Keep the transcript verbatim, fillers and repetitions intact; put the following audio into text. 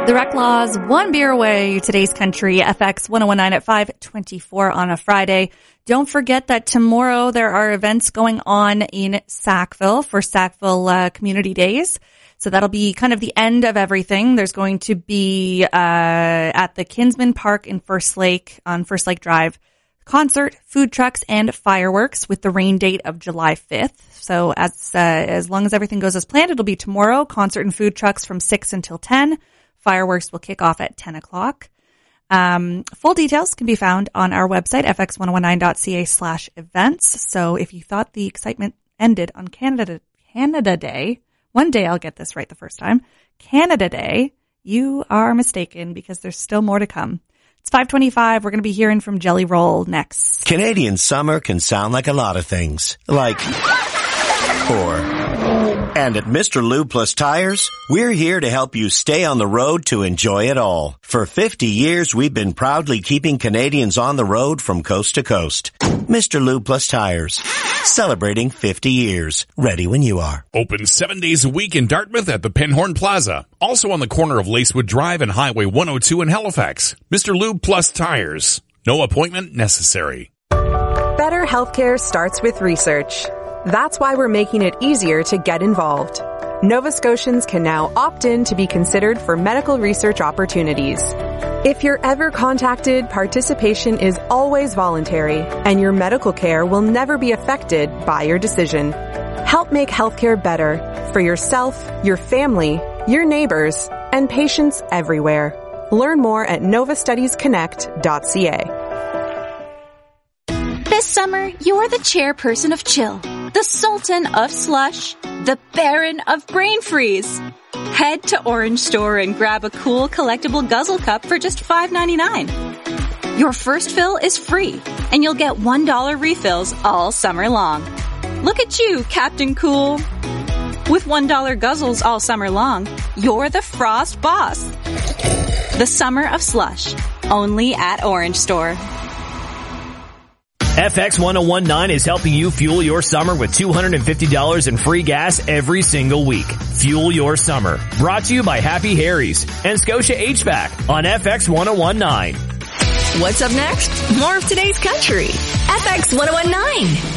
The Rec Laws, one beer away, today's country, F X one oh one nine at five twenty-four on a Friday. Don't forget that tomorrow there are events going on in Sackville for Sackville uh, Community Days. So that'll be kind of the end of everything. There's going to be uh at the Kinsman Park in First Lake, on First Lake Drive, concert, food trucks, and fireworks with the rain date of July fifth. So as uh, as long as everything goes as planned, it'll be tomorrow, concert and food trucks from six until ten. Fireworks will kick off at ten o'clock. Um, full details can be found on our website, f x one oh one nine dot c a slash events. So if you thought the excitement ended on Canada, Canada Day, one day I'll get this right the first time, Canada Day, you are mistaken because there's still more to come. It's five twenty-five. We're going to be hearing from Jelly Roll next. Canadian summer can sound like a lot of things. Like, or... And at Mister Lube Plus Tires, we're here to help you stay on the road to enjoy it all. For fifty years, we've been proudly keeping Canadians on the road from coast to coast. Mister Lube Plus Tires, celebrating fifty years. Ready when you are. Open seven days a week in Dartmouth at the Pinhorn Plaza. Also on the corner of Lacewood Drive and Highway one oh two in Halifax. Mister Lube Plus Tires. No appointment necessary. Better healthcare starts with research. That's why we're making it easier to get involved. Nova Scotians can now opt in to be considered for medical research opportunities. If you're ever contacted, participation is always voluntary, and your medical care will never be affected by your decision. Help make healthcare better for yourself, your family, your neighbors, and patients everywhere. Learn more at nova studies connect dot c a. This summer, you're the chairperson of Chill, the sultan of slush, the baron of brain freeze. Head to Orange Store and grab a cool collectible guzzle cup for just five ninety-nine. Your first fill is free, and you'll get one dollar refills all summer long. Look at you, Captain Cool. With one dollar guzzles all summer long, you're the Frost boss. The summer of slush, only at Orange Store. F X one oh one nine is helping you fuel your summer with two hundred fifty dollars in free gas every single week. Fuel your summer. Brought to you by Happy Harry's and Scotia H V A C on F X one oh one nine. What's up next? More of today's country. F X one oh one nine.